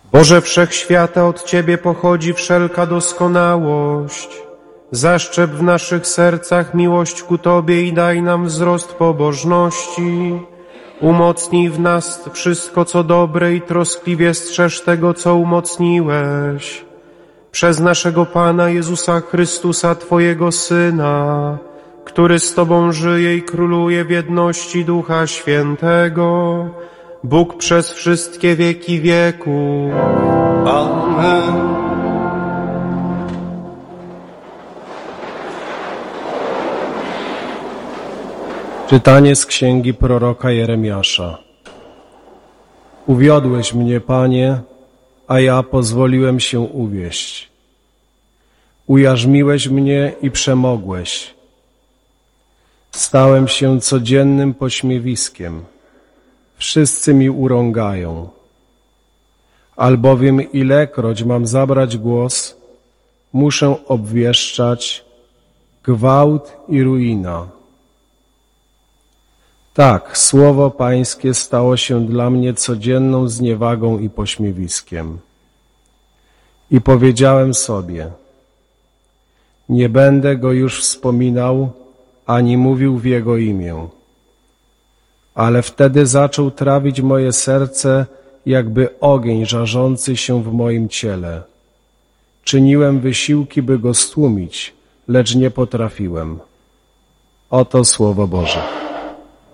Boże Wszechświata, od Ciebie pochodzi wszelka doskonałość. Zaszczep w naszych sercach miłość ku Tobie i daj nam wzrost pobożności. Umocnij w nas wszystko, co dobre i troskliwie strzeż tego, co umocniłeś. Przez naszego Pana Jezusa Chrystusa, Twojego Syna, który z Tobą żyje i króluje w jedności Ducha Świętego, Bóg przez wszystkie wieki wieków. Amen. Czytanie z księgi proroka Jeremiasza. Uwiodłeś mnie, Panie, a ja pozwoliłem się uwieść. Ujarzmiłeś mnie i przemogłeś. Stałem się codziennym pośmiewiskiem. Wszyscy mi urągają. Albowiem ilekroć mam zabrać głos, muszę obwieszczać gwałt i ruina. Tak, słowo Pańskie stało się dla mnie codzienną zniewagą i pośmiewiskiem. I powiedziałem sobie, nie będę go już wspominał, ani mówił w jego imię. Ale wtedy zaczął trawić moje serce, jakby ogień żarzący się w moim ciele. Czyniłem wysiłki, by go stłumić, lecz nie potrafiłem. Oto Słowo Boże.